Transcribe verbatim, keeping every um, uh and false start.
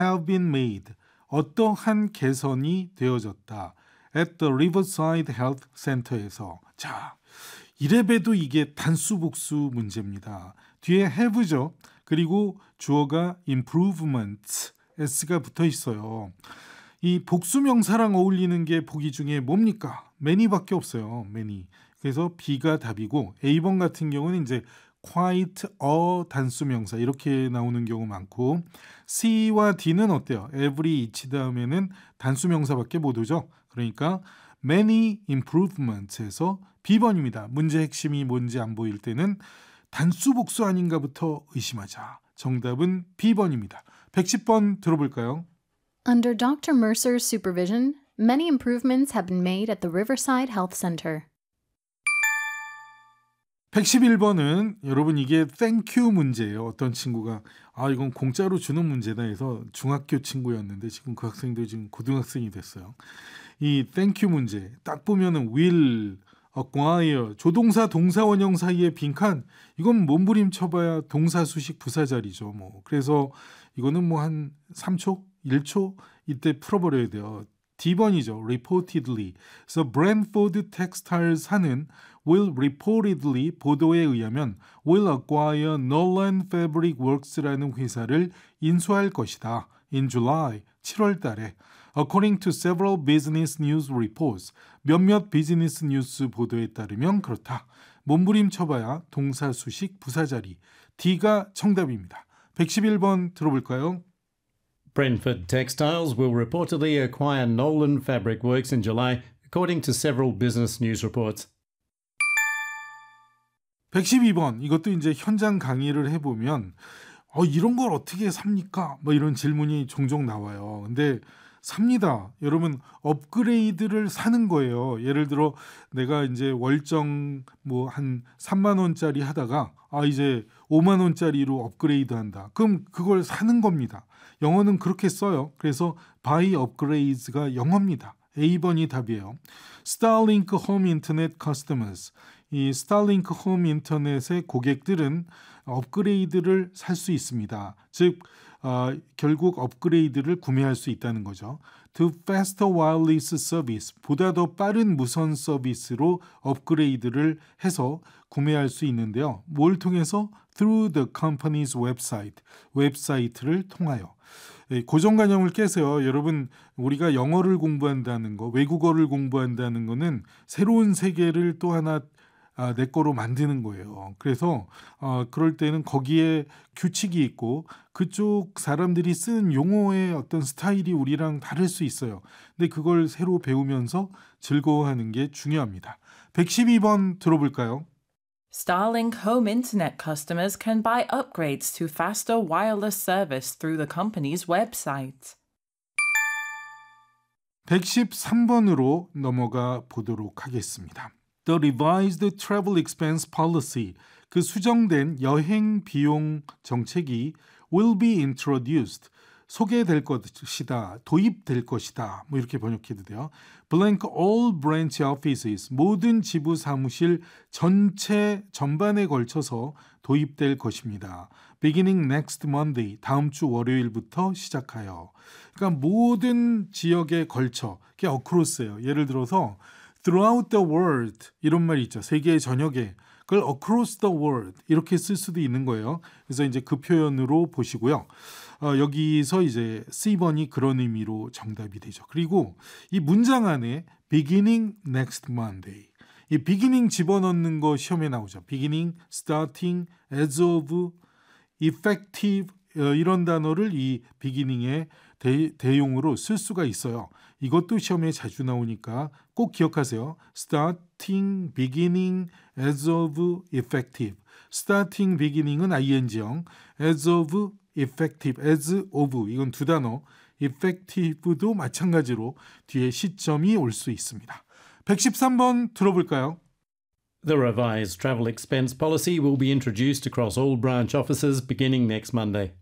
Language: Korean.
have been made. 어떠한 개선이 되어졌다. at the Riverside Health Center에서. 자, 이래봬도 이게 단수 복수 문제입니다. 뒤에 have죠. 그리고 주어가 improvements, s가 붙어 있어요. 이 복수명사랑 어울리는 게 보기 중에 뭡니까? many밖에 없어요. many. 그래서 B가 답이고 A번 같은 경우는 이제 quite a 단수명사 이렇게 나오는 경우 많고 C와 D는 어때요? every, each 다음에는 단수명사밖에 못 오죠. 그러니까 many improvements에서 B번입니다. 문제 핵심이 뭔지 안 보일 때는 단수 복수 아닌가부터 의심하자. 정답은 B번입니다. 백십 번 들어볼까요? Under Doctor Mercer's supervision, many improvements have been made at the Riverside Health Center. 백십일 번은 여러분 이게 땡큐 문제예요. 어떤 친구가 아 이건 공짜로 주는 문제다 해서 중학교 친구였는데 지금 그 학생도 지금 고등학생이 됐어요. 이 땡큐 문제 딱 보면은 will, acquire, 조동사 동사 원형 사이의 빈칸 이건 몸부림 쳐봐야 동사 수식 부사 자리죠. 뭐 그래서 이거는 뭐 한 삼 초, 일 초 이때 풀어버려야 돼요. D번이죠. reportedly. 그래서 Brentford Textiles사는 will reportedly 보도에 의하면 will acquire Nolan Fabric Works라는 회사를 인수할 것이다. In July, 칠월 달에. According to several business news reports. 몇몇 비즈니스 뉴스 보도에 따르면 그렇다. 몸부림 쳐봐야 동사 수식 부사 자리. D가 정답입니다. 백십일 번 들어볼까요? Brentford Textiles will reportedly acquire Nolan Fabric Works in July, according to several business news reports. 백십이 번 이것도 이제 현장 강의를 해보면 어, 이런 걸 어떻게 삽니까? 뭐 이런 질문이 종종 나와요. 근데 삽니다. 여러분 업그레이드를 사는 거예요. 예를 들어 내가 이제 월정 뭐 한 삼만 원짜리 하다가 아 이제 오만 원짜리로 업그레이드 한다. 그럼 그걸 사는 겁니다. 영어는 그렇게 써요. 그래서 buy upgrade가 영어입니다. A번이 답이에요. Starlink Home Internet Customers. 이 Starlink Home 인터넷의 고객들은 업그레이드를 살 수 있습니다. 즉 어, 결국 업그레이드를 구매할 수 있다는 거죠. To faster wireless service, 보다 더 빠른 무선 서비스로 업그레이드를 해서 구매할 수 있는데요. 뭘 통해서? Through the company's website, 웹사이트를 통하여. 고정관념을 깨세요. 여러분 우리가 영어를 공부한다는 거, 외국어를 공부한다는 거는 새로운 세계를 또 하나 아, 내 거로 만드는 거예요. 그래서 어, 그럴 때는 거기에 규칙이 있고 그쪽 사람들이 쓰는 용어의 어떤 스타일이 우리랑 다를 수 있어요. 근데 그걸 새로 배우면서 즐거워하는 게 중요합니다. 백십이 번 들어볼까요? Starlink home internet customers can buy upgrades to faster wireless service through the company's website. 백십삼 번으로 넘어가 보도록 하겠습니다. The revised travel expense policy, 그 수정된 여행 비용 정책이 will be introduced, 소개될 것이다, 도입될 것이다, 뭐 이렇게 번역해도 돼요. Blank all branch offices, 모든 지부 사무실 전체 전반에 걸쳐서 도입될 것입니다. Beginning next Monday, 다음 주 월요일부터 시작하여. 그러니까 모든 지역에 걸쳐, 그게 across예요. 예를 들어서 throughout the world 이런 말이 있죠. 세계 전역에. 그걸 across the world 이렇게 쓸 수도 있는 거예요. 그래서 이제 그 표현으로 보시고요. 어, 여기서 이제 C번이 그런 의미로 정답이 되죠. 그리고 이 문장 안에 beginning next Monday 이 beginning 집어넣는 거 시험에 나오죠. beginning, starting, as of, effective 이런 단어를 이 beginning의 대, 대용으로 쓸 수가 있어요. 이것도 시험에 자주 나오니까 꼭 기억하세요. starting, beginning, as of, effective. starting, beginning은 ing형, as of, effective, as of 이건 두 단어. effective도 마찬가지로 뒤에 시점이 올 수 있습니다. 백십삼 번 들어볼까요? The revised travel expense policy will be introduced across all branch offices beginning next Monday.